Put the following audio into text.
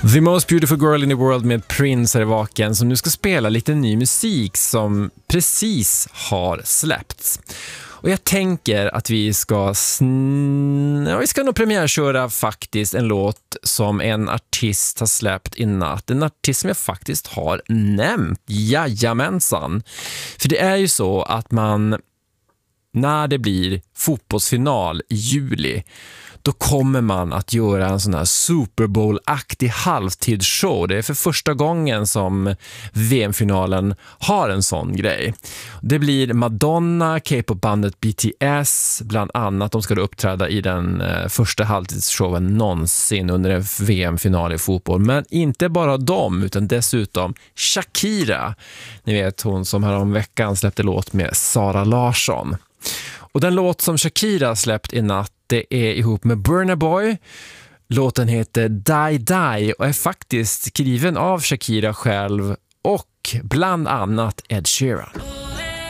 The Most Beautiful Girl in the World med Prince är vaken, som nu ska spela lite ny musik som precis har släppts. Och jag tänker att vi ska nog premiärköra faktiskt en låt som en artist har släppt i natt. En artist som jag faktiskt har nämnt. Jajamensan. För det är ju så att man, när det blir fotbollsfinal i juli, då kommer man att göra en sån här Super Bowl-aktig halvtidsshow. Det är för första gången som VM-finalen har en sån grej. Det blir Madonna, K-pop-bandet BTS bland annat. De ska då uppträda i den första halvtidsshowen någonsin under en VM-final i fotboll. Men inte bara dem, utan dessutom Shakira. Ni vet, hon som här om veckan släppte låt med Sara Larsson. Och den låt som Shakira släppt i natt, det är ihop med Burna Boy. Låten heter Die Die och är faktiskt skriven av Shakira själv och bland annat Ed Sheeran.